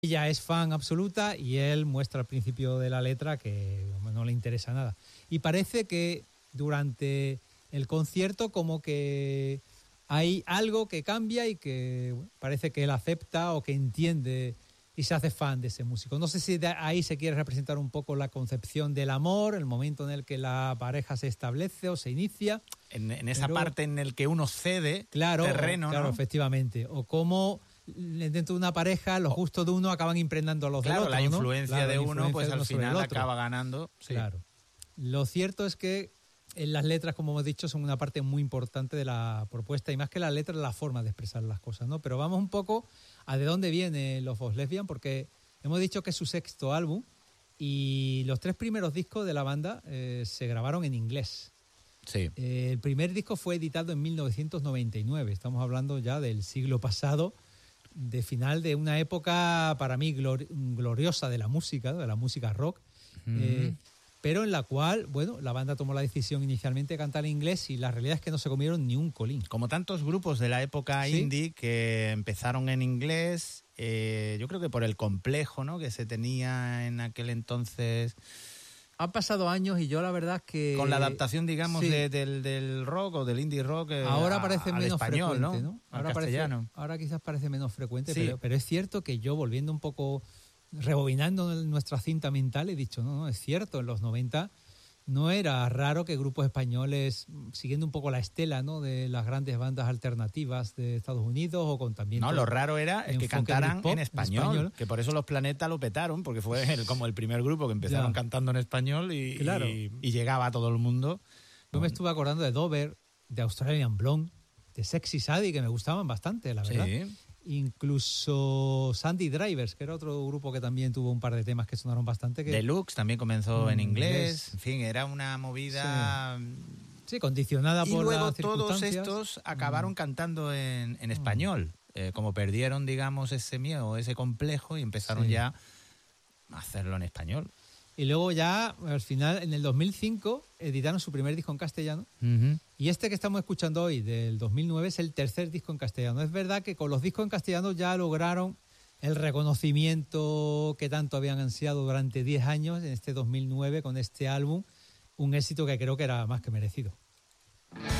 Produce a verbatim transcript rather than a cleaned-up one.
Ella es fan absoluta y él muestra al principio de la letra que no le interesa nada. Y parece que durante el concierto como que hay algo que cambia y que parece que él acepta o que entiende y se hace fan de ese músico. No sé si de ahí se quiere representar un poco la concepción del amor, el momento en el que la pareja se establece o se inicia. En, en esa pero, parte en el que uno cede claro, terreno, claro, ¿no? Efectivamente. O cómo dentro de una pareja los gustos de uno acaban impregnando a los claro, del otro, la ¿no? influencia Claro, de la uno, influencia pues de uno al sobre el final otro. acaba ganando. Sí. Claro. Lo cierto es que en las letras, como hemos dicho, son una parte muy importante de la propuesta y más que las letras, la forma de expresar las cosas, ¿no? Pero vamos un poco a de dónde viene Love of Lesbian, porque hemos dicho que es su sexto álbum y los tres primeros discos de la banda eh, se grabaron en inglés. Sí. Eh, el primer disco fue editado en mil novecientos noventa y nueve, estamos hablando ya del siglo pasado, de final de una época para mí glor- gloriosa de la música, de la música rock, mm. eh, pero en la cual, bueno, la banda tomó la decisión inicialmente de cantar en inglés y la realidad es que no se comieron ni un colín. Como tantos grupos de la época ¿Sí? indie que empezaron en inglés, eh, yo creo que por el complejo, ¿no?, que se tenía en aquel entonces. Han pasado años y yo la verdad es que... Con la adaptación, digamos, sí. de, del, del rock o del indie rock eh, ahora a, parece al menos español, frecuente, ¿no? ¿no? Al Ahora, castellano. parece, ahora quizás parece menos frecuente, Sí. pero, pero es cierto que yo, volviendo un poco, rebobinando nuestra cinta mental, he dicho, no, no, es cierto, en los noventa no era raro que grupos españoles, siguiendo un poco la estela, ¿no?, de las grandes bandas alternativas de Estados Unidos o con también... No, lo raro era el que cantaran pop, en, español, en español, que por eso los Planeta lo petaron, porque fue el, como el primer grupo que empezaron ya. cantando en español y, claro. y, y llegaba a todo el mundo. Yo me estuve acordando de Dover, de Australian Blonde, de Sexy Sadie, que me gustaban bastante, la verdad. Sí. Incluso Sandy Drivers, que era otro grupo que también tuvo un par de temas que sonaron bastante. Que... Deluxe también comenzó en inglés. inglés. En fin, era una movida... Sí, sí, condicionada y por luego las circunstancias. Todos estos acabaron mm. cantando en, en español. Mm. Eh, como perdieron, digamos, ese miedo, ese complejo y empezaron sí. ya a hacerlo en español. Y luego ya, al final, en el dos mil cinco, editaron su primer disco en castellano. Uh-huh. Y este que estamos escuchando hoy, del dos mil nueve, es el tercer disco en castellano. Es verdad que con los discos en castellano ya lograron el reconocimiento que tanto habían ansiado durante diez años, en este dos mil nueve, con este álbum. Un éxito que creo que era más que merecido.